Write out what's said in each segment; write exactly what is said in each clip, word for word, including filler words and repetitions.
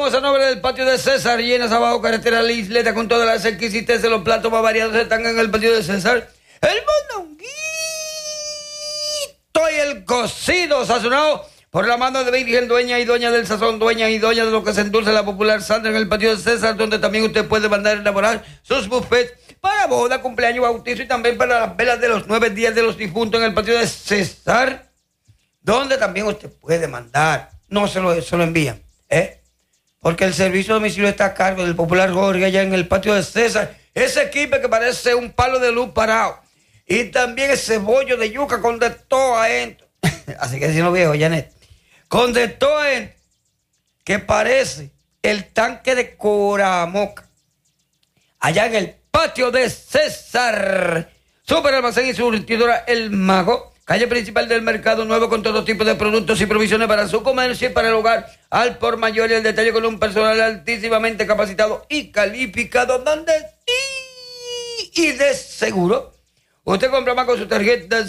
Llegamos a nombre del patio de César, llenas abajo, carretera La Isleta, con todas las exquisiteces de los platos más variados están en el patio de César. El mondonguito y el cocido sazonado por la mano de Virgen, dueña y dueña del sazón, dueña y dueña de lo que se endulce la popular Sandra, en el patio de César, donde también usted puede mandar a elaborar sus buffets para boda, cumpleaños, bautizo y también para las velas de los nueve días de los difuntos en el patio de César, donde también usted puede mandar, no se lo, se lo envían, ¿eh? Porque el servicio de domicilio está a cargo del popular Jorge allá en el patio de César, ese equipo que parece un palo de luz parado, y también ese bollo de yuca con de todo adentro, así que si no viejo, Janet, con de todo adentro, que parece el tanque de Coramoca, allá en el patio de César, Super Almacén y surtidora El Mago, calle principal del Mercado Nuevo, con todo tipo de productos y provisiones para su comercio y para el hogar al por mayor y el detalle, con un personal altísimamente capacitado y calificado, donde sí y de seguro usted compra más con su tarjeta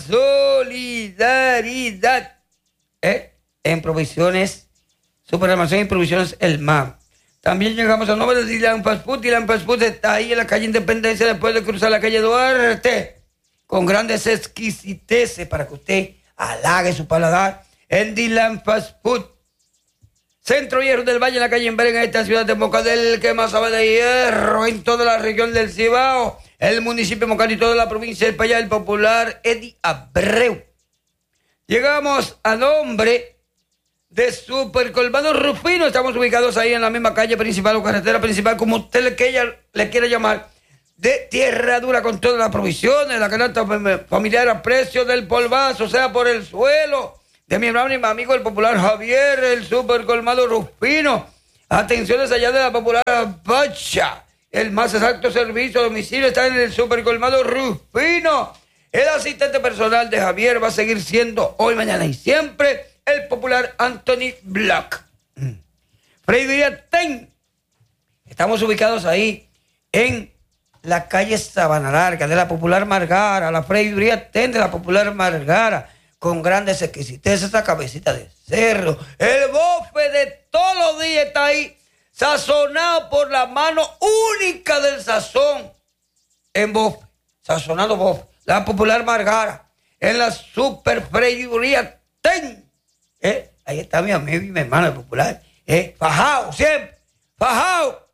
Solidaridad, ¿eh? En provisiones Super Almacén y provisiones El Mago. También llegamos a nombre de Dylan Fast Food. Dylan Fast Food está ahí en la calle Independencia, después de cruzar la calle Duarte, con grandes exquisiteces para que usted halague su paladar en Dylan Fast Food. Centro Hierro del Valle, en la calle Emberen, en esta ciudad de Moca, del que más sabe de hierro en toda la región del Cibao, el municipio de Moca y toda la provincia del Payá, el popular Eddie Abreu. Llegamos a nombre de Super Colmado Rufino. Estamos ubicados ahí en la misma calle principal o carretera principal, como usted le, que ella, le quiera llamar, de Tierra Dura, con todas las provisiones, la canasta familiar a precio del polvazo, o sea, por el suelo, de mi hermano y mi amigo el popular Javier, el Super Colmado Rufino. Atenciones allá de la popular Bacha, el más exacto servicio a domicilio está en el Super Colmado Rufino. El asistente personal de Javier va a seguir siendo hoy, mañana y siempre el popular Anthony Black. Freiduría Ten. Estamos ubicados ahí en la calle Sabana Larga de la popular Margara, la Freiduría Ten de la popular Margara, con grandes exquisiteces, esa cabecita de cerdo, el bofe de todos los días está ahí, sazonado por la mano única del sazón en bofe, sazonado bofe, la popular Margara, en la Super Freiduría Ten. ¿Eh? Ahí está mi amigo y mi hermano el popular, ¿eh? Fajao, siempre, fajao.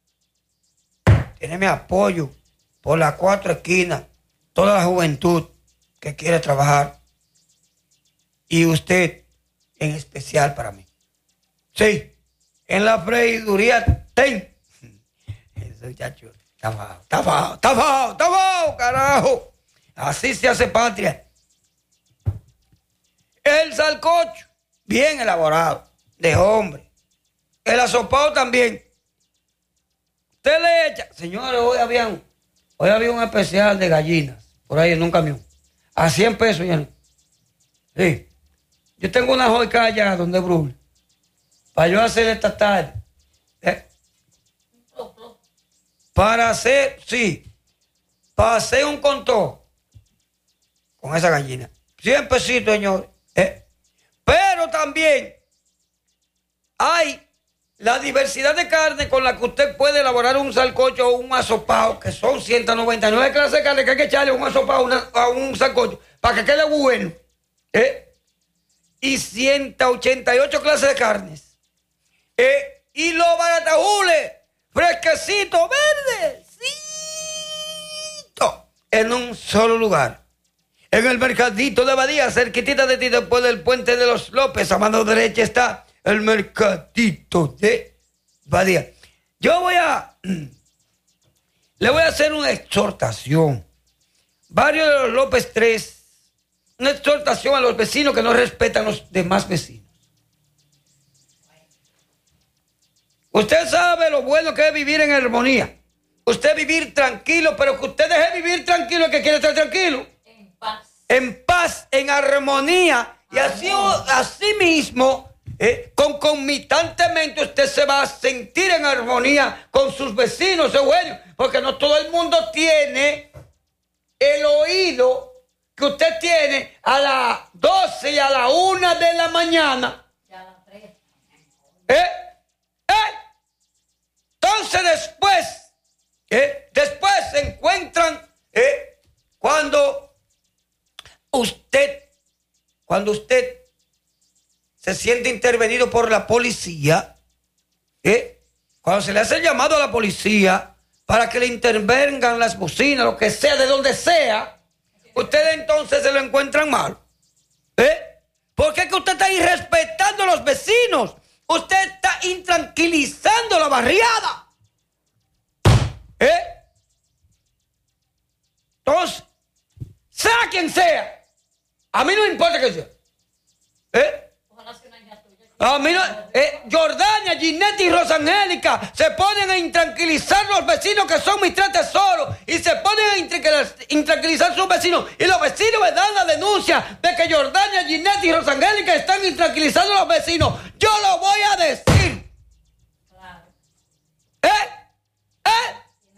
Tiene mi apoyo por las cuatro esquinas, toda la juventud que quiere trabajar. Y usted en especial para mí. Sí, en la Freiduría Ten. Ese muchacho está fajao, está fajao, está fajao, está fajao, carajo. Así se hace patria. El salcocho, bien elaborado, de hombre. El asopado también. Usted le echa, señores, hoy había un, hoy había un especial de gallinas, por ahí en un camión, a cien pesos, ya. Sí. Yo tengo una joica allá donde Brul, para yo hacer esta tarde. ¿Eh? Para hacer, sí, para hacer un contó con esa gallina. cien pesitos, señores. ¿Eh? Pero también hay la diversidad de carne con la que usted puede elaborar un sancocho o un asopado, que son ciento noventa y nueve clases de carne que hay que echarle un asopado una, a un sancocho para que quede bueno. ¿Eh? Y ciento ochenta y ocho clases de carnes. ¿Eh? Y los baratajules, fresquecitos, verdecitos, en un solo lugar. En el mercadito de Badía, cerquitita de ti, después del puente de los López, a mano derecha está el mercadito de Badía. Yo voy a, le voy a hacer una exhortación. Barrio de los López tres, una exhortación a los vecinos que no respetan a los demás vecinos. Usted sabe lo bueno que es vivir en armonía. Usted vivir tranquilo, pero que usted deje vivir tranquilo el que quiere estar tranquilo. En paz, en armonía, y así, así mismo, eh, concomitantemente usted se va a sentir en armonía con sus vecinos, Eugenio, porque no todo el mundo tiene el oído que usted tiene a las doce y a la una de la mañana. ¿Eh? ¿Eh? Entonces después, ¿eh? después se encuentran ¿eh? cuando usted, cuando usted se siente intervenido por la policía, ¿eh? cuando se le hace el llamado a la policía para que le intervengan las bocinas, lo que sea, de donde sea, ustedes entonces se lo encuentran mal. ¿Eh? Porque es que usted está irrespetando a los vecinos. Usted está intranquilizando la barriada. ¿Eh? Entonces, sea quien sea, a mí no me importa que sea. ¿Eh? A mí no, eh, Jordania, Ginette y Rosangélica se ponen a intranquilizar los vecinos que son mis tres tesoros y se ponen a intranquilizar, intranquilizar sus vecinos y los vecinos me dan la denuncia de que Jordania, Ginette y Rosangélica están intranquilizando a los vecinos. Yo lo voy a decir. Claro. ¿Eh? ¿Eh?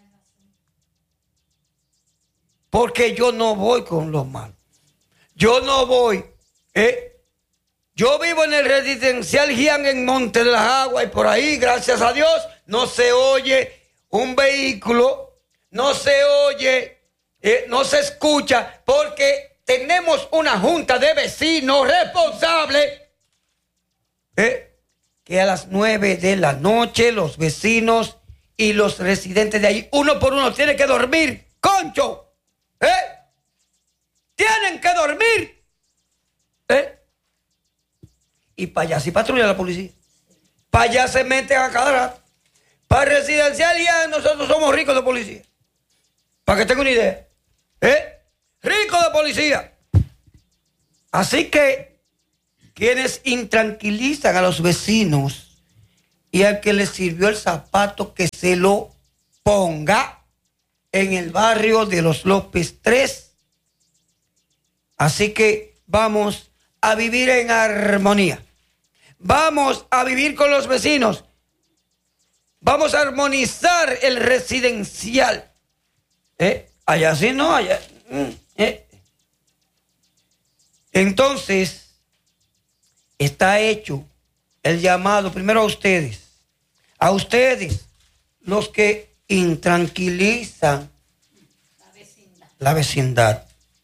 Porque yo no voy con los malos. Yo no voy, ¿eh? Yo vivo en el residencial Gian en Monte de las Aguas y por ahí, gracias a Dios, no se oye un vehículo, no se oye, eh, no se escucha, porque tenemos una junta de vecinos responsables, eh, que a las nueve de la noche los vecinos y los residentes de ahí, uno por uno, tienen que dormir, concho, ¿eh? Tienen que dormir, ¿eh? Y para allá sí patrulla la policía. Para allá se meten a cada rato. Para el residencial ya nosotros somos ricos de policía. Para que tengan una idea. ¿Eh? Ricos de policía. Así que quienes intranquilizan a los vecinos y al que les sirvió el zapato que se lo ponga en el barrio de los López tres. Así que vamos a vivir en armonía. Vamos a vivir con los vecinos. Vamos a armonizar el residencial. ¿Eh? Allá sí, no, allá. ¿Eh? Entonces, está hecho el llamado primero a ustedes. A ustedes, los que intranquilizan la vecindad. La vecindad.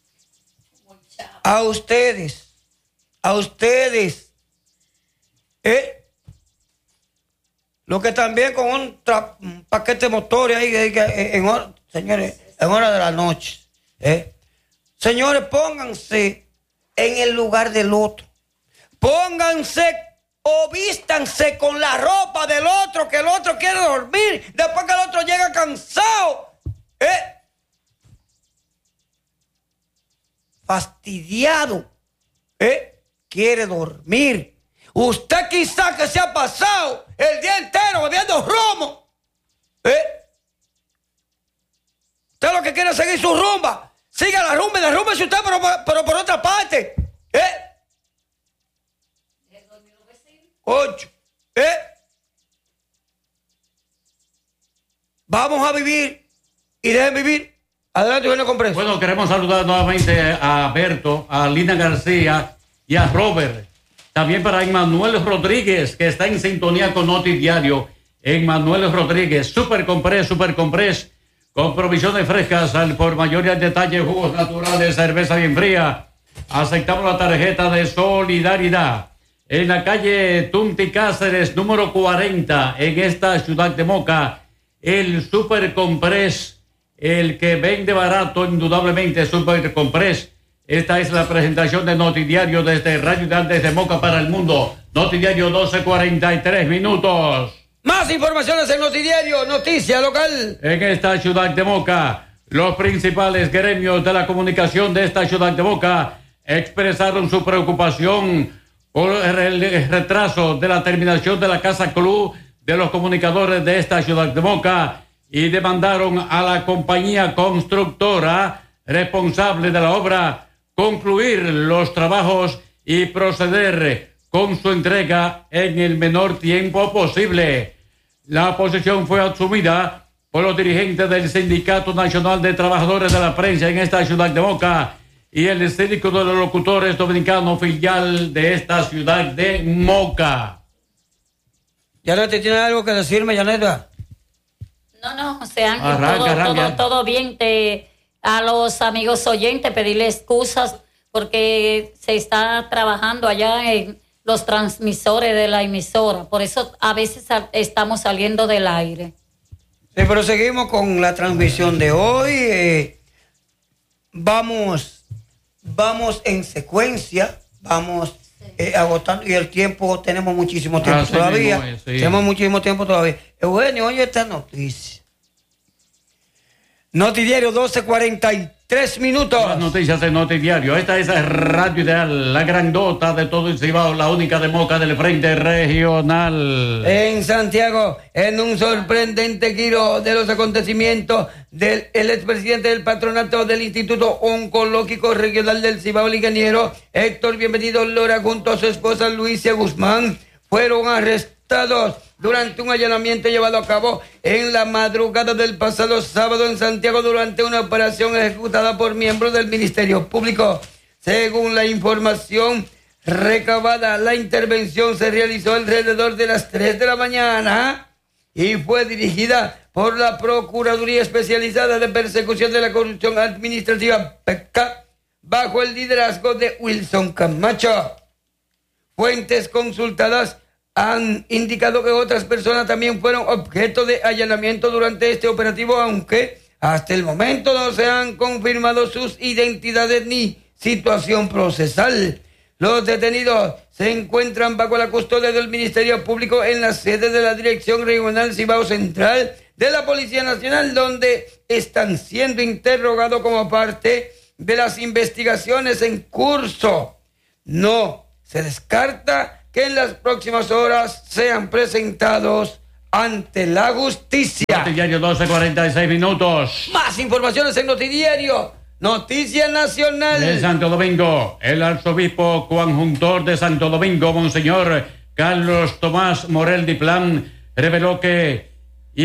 A ustedes, a ustedes. ¿Eh? Lo que también con un, tra- un paquete de motores ahí, en, en hora, señores, en hora de la noche. ¿Eh? Señores, pónganse en el lugar del otro. Pónganse o vístanse con la ropa del otro, que el otro quiere dormir, después que el otro llega cansado. ¿Eh? Fastidiado. ¿Eh? Quiere dormir. Usted quizá que se ha pasado el día entero bebiendo romo. ¿Eh? Usted lo que quiere es seguir su rumba. Siga la rumba y derrúmbese usted, pero, pero por otra parte. ¿Eh? Ocho. ¿Eh? Vamos a vivir y dejen vivir. Adelante, bueno, compre. Bueno, queremos saludar nuevamente a Berto, a Lina García y a Robert. También para Emmanuel Rodríguez, que está en sintonía con Noti Diario. Emmanuel Rodríguez, Super Comprés, Super Comprés, con provisiones frescas al por mayor y al detalle, jugos naturales, cerveza bien fría. Aceptamos la tarjeta de solidaridad. En la calle Tunti Cáceres, número cuarenta, en esta ciudad de Moca, el Super Comprés, el que vende barato, indudablemente, Super Comprés. Esta es la presentación de Notidiario desde Radio Ideal desde Moca para el mundo. Notidiario doce cuarenta y tres minutos. Más informaciones en Notidiario, noticia local. En esta ciudad de Moca, los principales gremios de la comunicación de esta ciudad de Moca expresaron su preocupación por el retraso de la terminación de la Casa Club de los comunicadores de esta ciudad de Moca y demandaron a la compañía constructora responsable de la obra concluir los trabajos y proceder con su entrega en el menor tiempo posible. La posición fue asumida por los dirigentes del Sindicato Nacional de Trabajadores de la Prensa en esta ciudad de Moca y el Sindicato de los Locutores Dominicanos filial de esta ciudad de Moca. Janet, ¿tiene algo que decirme, Janet? No, no, José Ángel, Arranca, todo, arranca. todo, todo bien. Te, a los amigos oyentes pedirle excusas porque se está trabajando allá en los transmisores de la emisora. Por eso a veces a, estamos saliendo del aire. Sí, pero seguimos con la transmisión de hoy. Eh, vamos, vamos en secuencia, vamos eh, agotando y el tiempo, tenemos muchísimo tiempo Así todavía. mismo es, sí. Tenemos muchísimo tiempo todavía. Eugenio, oye esta noticia. Notidiario doce cuarenta y tres minutos. Las noticias de Notidiario. Esta es Radio Ideal, la grandota de todo el Cibao, la única de Moca del Frente Regional. En Santiago, en un sorprendente giro de los acontecimientos, del el expresidente del patronato del Instituto Oncológico Regional del Cibao, el ingeniero Héctor Bienvenido Lora, junto a su esposa Luisa Guzmán, fueron arrestados durante un allanamiento llevado a cabo en la madrugada del pasado sábado en Santiago durante una operación ejecutada por miembros del Ministerio Público. Según la información recabada, la intervención se realizó alrededor de las tres de la mañana y fue dirigida por la Procuraduría Especializada de Persecución de la Corrupción Administrativa, P E C A, bajo el liderazgo de Wilson Camacho. Fuentes consultadas han indicado que otras personas también fueron objeto de allanamiento durante este operativo, aunque hasta el momento no se han confirmado sus identidades ni situación procesal. Los detenidos se encuentran bajo la custodia del Ministerio Público en la sede de la Dirección Regional Cibao Central de la Policía Nacional, donde están siendo interrogados como parte de las investigaciones en curso. No se descarta que en las próximas horas sean presentados ante la justicia. Notidiario doce cuarenta y seis minutos. Más informaciones en Notidiario. Noticia Nacional. De Santo Domingo, el arzobispo coadjuntor de Santo Domingo, Monseñor Carlos Tomás Morel Diplán, reveló que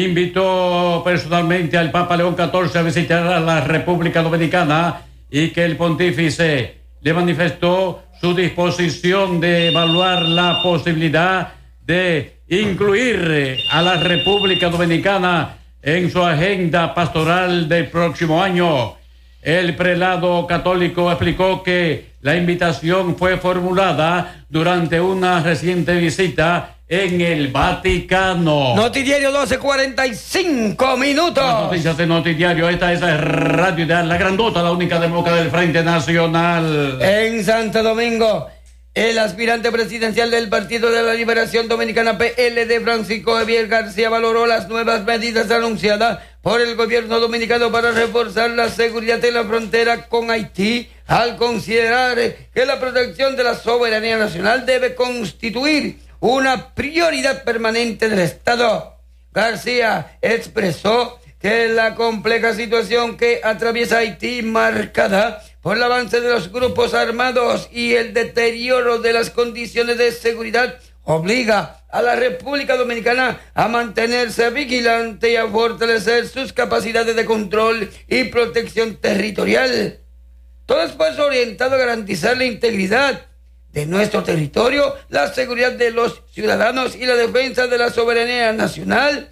invitó personalmente al Papa León catorce a visitar a la República Dominicana y que el pontífice le manifestó su disposición de evaluar la posibilidad de incluir a la República Dominicana en su agenda pastoral del próximo año. El prelado católico explicó que la invitación fue formulada durante una reciente visita en el Vaticano. Notidiario doce cuarenta y cinco minutos. Las noticias de Notidiario. Esta es Radio Ideal, la grandota, la única de Moca del Frente Nacional. En Santo Domingo, el aspirante presidencial del Partido de la Liberación Dominicana, P L D, Francisco Javier García, valoró las nuevas medidas anunciadas por el gobierno dominicano para reforzar la seguridad en la frontera con Haití, al considerar que la protección de la soberanía nacional debe constituir una prioridad permanente del Estado. García expresó que la compleja situación que atraviesa Haití, marcada por el avance de los grupos armados y el deterioro de las condiciones de seguridad, obliga a la República Dominicana a mantenerse vigilante y a fortalecer sus capacidades de control y protección territorial. Todo esfuerzo orientado a garantizar la integridad de nuestro territorio, la seguridad de los ciudadanos y la defensa de la soberanía nacional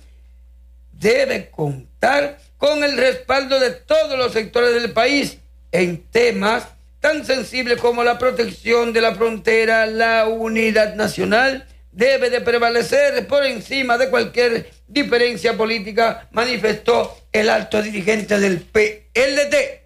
debe contar con el respaldo de todos los sectores del país en temas tan sensibles como la protección de la frontera. La unidad nacional debe de prevalecer por encima de cualquier diferencia política, manifestó el alto dirigente del P L D.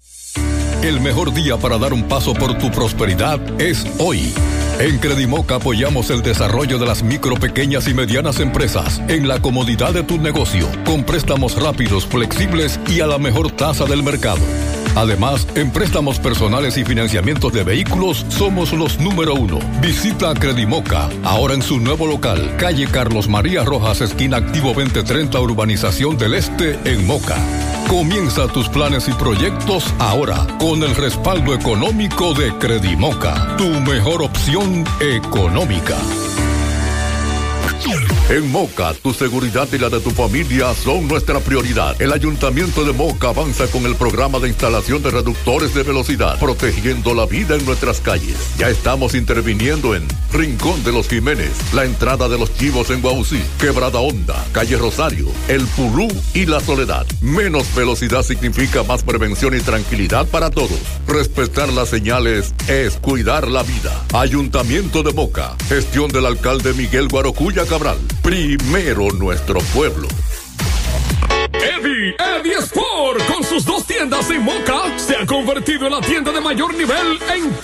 El mejor día para dar un paso por tu prosperidad es hoy. En Credimoca apoyamos el desarrollo de las micro, pequeñas y medianas empresas en la comodidad de tu negocio, con préstamos rápidos, flexibles y a la mejor tasa del mercado. Además, en préstamos personales y financiamientos de vehículos, somos los número uno. Visita Credimoca, ahora en su nuevo local, calle Carlos María Rojas, esquina Activo veinte treinta, Urbanización del Este, en Moca. Comienza tus planes y proyectos ahora, con el respaldo económico de Credimoca, tu mejor opción económica. En Moca, tu seguridad y la de tu familia son nuestra prioridad. El Ayuntamiento de Moca avanza con el programa de instalación de reductores de velocidad, protegiendo la vida en nuestras calles. Ya estamos interviniendo en Rincón de los Jiménez, la entrada de los Chivos en Guaucí, Quebrada Honda, Calle Rosario, El Pulú y La Soledad. Menos velocidad significa más prevención y tranquilidad para todos. Respetar las señales es cuidar la vida. Ayuntamiento de Moca, gestión del alcalde Miguel Guarocuya Cabral. Primero nuestro pueblo. Eddie, Eddie Sport, con sus dos tiendas en Moca, se ha convertido en la tienda de mayor nivel en